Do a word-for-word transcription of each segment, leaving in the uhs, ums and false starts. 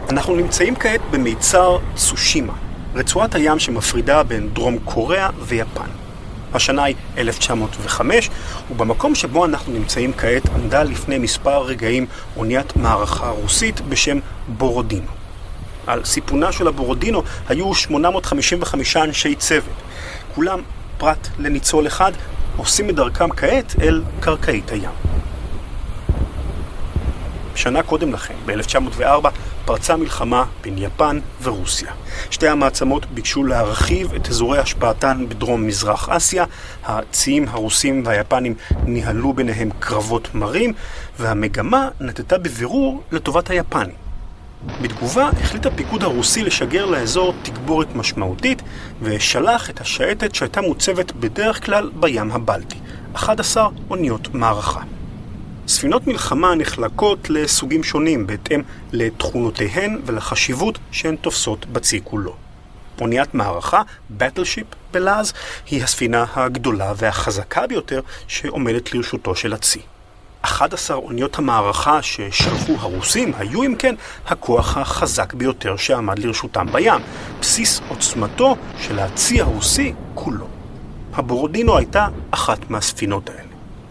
אנחנו נמצאים כעת במיצר צושימה, רצועת הים שמפרידה בין דרום קוריאה ויפן. השנה היא אלף תשע מאות וחמש, ובמקום שבו אנחנו נמצאים כעת עמדה לפני מספר רגעים אוניית מערכה רוסית בשם בורודינו. על סיפונה של הבורודינו היו שמונה מאות חמישים וחמישה אנשי צוות. כולם, פרט לניצול אחד, עושים את דרכם כעת אל קרקעית הים. שנה קודם לכן, ב-אלף תשע מאות וארבע, פרצה מלחמה בין יפן ורוסיה. שתי המעצמות ביקשו להרחיב את אזורי השפעתן בדרום מזרח אסיה, הציים הרוסים והיפנים ניהלו ביניהם קרבות מרים, והמגמה נטטה בבירור לטובת היפנים. בתגובה החליט הפיקוד הרוסי לשגר לאזור תגבורת משמעותית, ושלח את השייטת שהייתה מוצבת בדרך כלל בים הבלטי, אחת עשרה אוניות מערכה. ספינות מלחמה נחלקות לסוגים שונים בהתאם לתכונותיהן ולחשיבות שהן תופסות בצי כולו. אוניית מערכה, Battleship בלעז, היא הספינה הגדולה והחזקה ביותר שעומדת לרשותו של הצי. אחת עשרה אוניות המערכה ששלחו הרוסים היו אם כן הכוח החזק ביותר שעמד לרשותם בים, בסיס עוצמתו של הצי הרוסי כולו. הבורודינו הייתה אחת מהספינות האלה.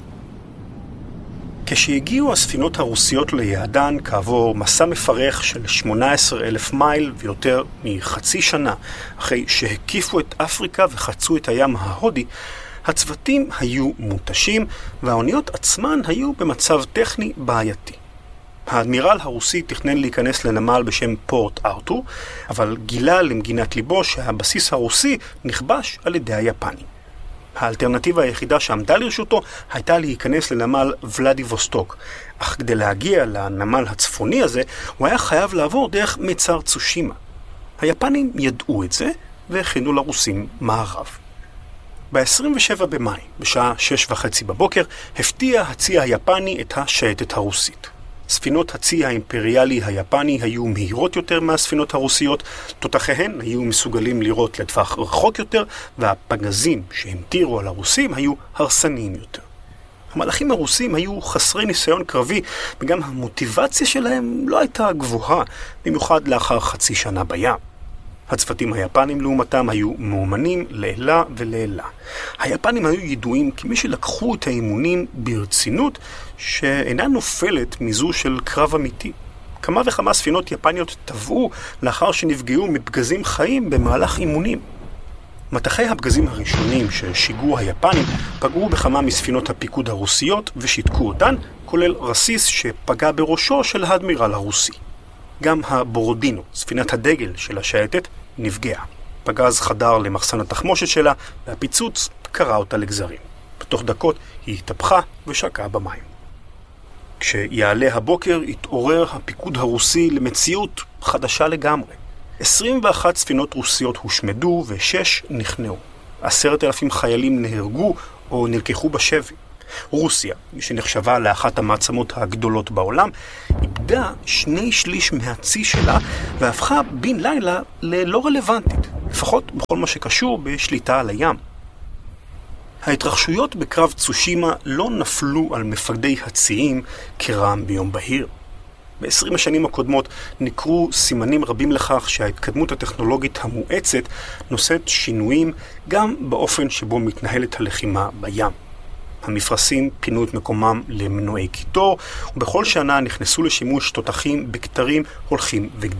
כשהגיעו הספינות הרוסיות ליעדן כעבור מסע מפרך של שמונה עשר אלף מייל ויותר מחצי שנה אחרי שהקיפו את אפריקה וחצו את הים ההודי, הצוותים היו מותשים והאוניות עצמן היו במצב טכני בעייתי. האדמירל הרוסי תכנן להיכנס לנמל בשם פורט ארתור, אבל גילה למגינת ליבו שהבסיס הרוסי נכבש על ידי היפנים. האלטרנטיבה היחידה שעמדה לרשותו הייתה להיכנס לנמל ולדיווסטוק, אך כדי להגיע לנמל הצפוני הזה הוא היה חייב לעבור דרך מיצר צושימה. היפנים ידעו את זה והכינו לרוסים מערב. ב-עשרים ושבעה במאי, בשעה שש וחצי בבוקר, הפתיע הצי היפני את השייטת הרוסית. ספינות הצי האימפריאלי היפני היו מהירות יותר מהספינות הרוסיות, תותחיהן היו מסוגלים לירות לטווח רחוק יותר, והפגזים שהמטירו על הרוסים היו הרסניים יותר. המלאכים הרוסים היו חסרי ניסיון קרבי, וגם המוטיבציה שלהם לא הייתה גבוהה, במיוחד לאחר חצי שנה בים. הצוותים היפנים לעומתם היו מאומנים לעילה ולעילה. היפנים היו ידועים כמי שלקחו את האימונים ברצינות שאינה נופלת מזו של קרב אמיתי. כמה וכמה ספינות יפניות טבעו לאחר שנפגעו מפגזים חיים במהלך אימונים. מטחי הפגזים הראשונים ששיגעו היפנים פגעו בכמה מספינות הפיקוד הרוסיות ושיתקו אותן, כולל רסיס שפגע בראשו של האדמירל הרוסי. גם הבורודינו, ספינת הדגל של השייטת, נפגעה. פגז חדר למחסן התחמושת שלה, והפיצוץ קרע אותה לגזרים. בתוך דקות היא התהפכה ושקעה במים. כשיעלה הבוקר התעורר הפיקוד הרוסי למציאות חדשה לגמרי. עשרים ואחת ספינות רוסיות הושמדו ושש נכנעו. עשרת אלפים חיילים נהרגו או נלקחו בשבי. רוסיה, שנחשבה לאחת המעצמות הגדולות בעולם, איבדה שני שליש מהצי שלה והפכה בן לילה ללא רלוונטית, לפחות בכל מה שקשור בשליטה על הים. ההתרחשויות בקרב צושימה לא נפלו על מפקדי הציים כרעם ביום בהיר. ב-עשרים השנים הקודמות ניכרו סימנים רבים לכך שההתקדמות הטכנולוגית המואצת נושאת שינויים גם באופן שבו מתנהלת הלחימה בים. המפרשים פינו את מקומם למנועי קיטור, ובכל שנה נכנסו לשימוש תותחים בקטרים הולכים וגדלים.